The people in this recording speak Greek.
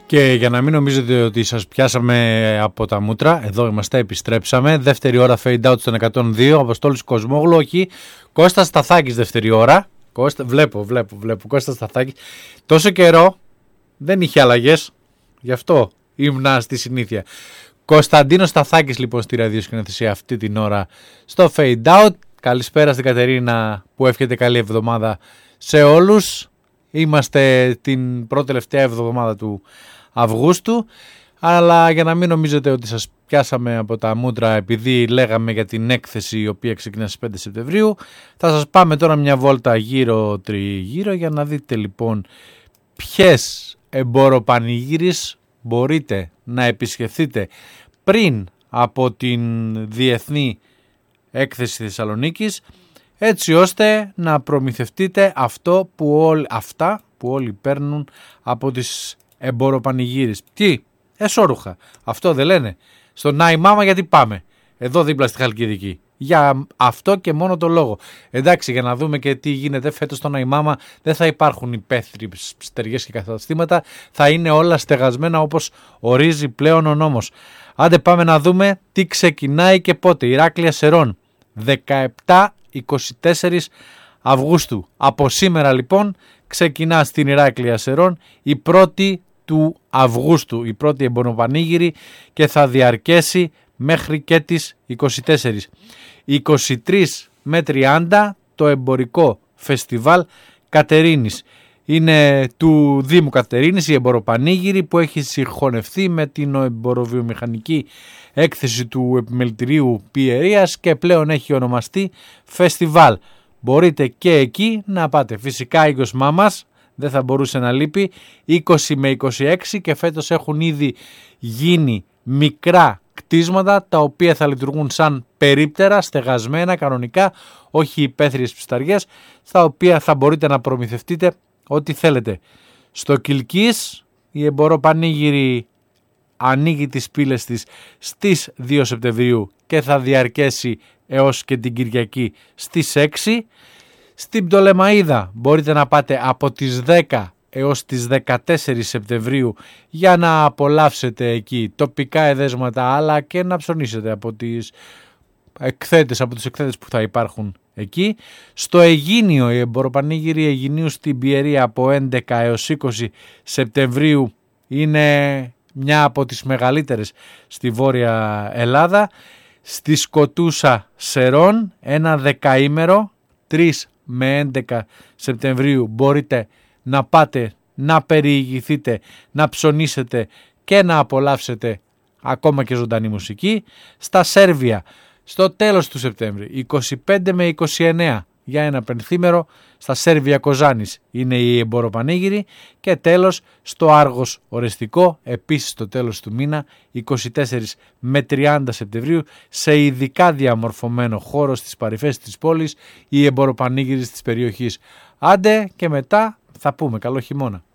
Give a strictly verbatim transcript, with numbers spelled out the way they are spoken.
Και για να μην νομίζετε ότι σας πιάσαμε από τα μούτρα, εδώ είμαστε, επιστρέψαμε. Δεύτερη ώρα fade out στον εκατόν δύο, Αποστόλης Κοσμόγλου, όχι. Κώστας Σταθάκης δεύτερη ώρα. Κώστα, βλέπω, βλέπω, βλέπω. Κώστας Σταθάκης. Τόσο καιρό δεν είχε αλλαγές, γι' αυτό ήμουνα στη συνήθεια. Κωνσταντίνος Σταθάκης λοιπόν στη ραδιοσκηνοθεσία αυτή την ώρα στο fade out. Καλησπέρα στην Κατερίνα που εύχεται καλή εβδομάδα σε όλους. Είμαστε την πρώτη τελευταία εβδομάδα του Αυγούστου, αλλά για να μην νομίζετε ότι σας πιάσαμε από τα μούτρα επειδή λέγαμε για την έκθεση η οποία ξεκινά στις πέντε Σεπτεμβρίου, θα σας πάμε τώρα μια βόλτα γύρω τριγύρω για να δείτε λοιπόν ποιες εμποροπανηγύρεις μπορείτε να επισκεφθείτε πριν από την Διεθνή Έκθεση Θεσσαλονίκης, έτσι ώστε να προμηθευτείτε αυτό που όλοι, αυτά που όλοι παίρνουν από τις εμποροπανηγύρεις. Τι, εσώρουχα, αυτό δεν λένε. Στο Νάι Μάμα γιατί πάμε, εδώ δίπλα στη Χαλκιδική. Για αυτό και μόνο το λόγο. Εντάξει, για να δούμε και τι γίνεται φέτος στο Νάι Μάμα, δεν θα υπάρχουν υπαίθριες στεριές και καταστήματα, θα είναι όλα στεγασμένα όπως ορίζει πλέον ο νόμος. Άντε πάμε να δούμε τι ξεκινάει και πότε. Ηράκλεια Σερών, δεκαεπτά είκοσι τέσσερα Αυγούστου. Από σήμερα λοιπόν ξεκινά στην Ηράκλεια Σερών η πρώτη του Αυγούστου, η πρώτη εμποροπανήγυρη, και θα διαρκέσει μέχρι και τις είκοσι τέσσερις. είκοσι τρεις με τριάντα το εμπορικό φεστιβάλ Κατερίνης. Είναι του Δήμου Κατερίνης η εμποροπανήγυρη που έχει συγχωνευτεί με την εμποροβιομηχανική έκθεση του επιμελητηρίου Πιερίας και πλέον έχει ονομαστεί φεστιβάλ. Μπορείτε και εκεί να πάτε. Φυσικά η Μάμας δεν θα μπορούσε να λείπει, είκοσι με είκοσι έξι, και φέτος έχουν ήδη γίνει μικρά κτίσματα τα οποία θα λειτουργούν σαν περίπτερα, στεγασμένα κανονικά, όχι υπαίθριες ψισταριές, στα οποία θα μπορείτε να προμηθευτείτε ό,τι θέλετε. Στο Κιλκής η εμποροπανήγυρη ανοίγει τις πύλες της στις δύο Σεπτεμβρίου και θα διαρκέσει έως και την Κυριακή στις έξι. Στην Πτολεμαΐδα μπορείτε να πάτε από τις δέκα έως τις δεκατέσσερις Σεπτεμβρίου για να απολαύσετε εκεί τοπικά εδέσματα, αλλά και να ψωνίσετε από τις εκθέτες, από τους εκθέτες που θα υπάρχουν εκεί. Στο Αιγίνιο η εμποροπανήγυρη Αιγινίου στην Πιερία από έντεκα έως είκοσι Σεπτεμβρίου είναι μια από τις μεγαλύτερες στη Βόρεια Ελλάδα. Στη Σκοτούσα Σερών ένα δεκαήμερο, τρεις με έντεκα Σεπτεμβρίου, μπορείτε να πάτε να περιηγηθείτε, να ψωνίσετε και να απολαύσετε ακόμα και ζωντανή μουσική. Στα Σέρβια στο τέλος του Σεπτέμβρη, είκοσι πέντε με είκοσι εννέα, για ένα πενθήμερο στα Σέρβια Κοζάνης είναι η εμποροπανήγυρη, και τέλος στο Άργος Ορεστικό επίσης στο τέλος του μήνα, είκοσι τέσσερα με τριάντα Σεπτεμβρίου, σε ειδικά διαμορφωμένο χώρο στις παρυφές της πόλης, η εμποροπανήγυρη της περιοχής. Άντε και μετά θα πούμε καλό χειμώνα.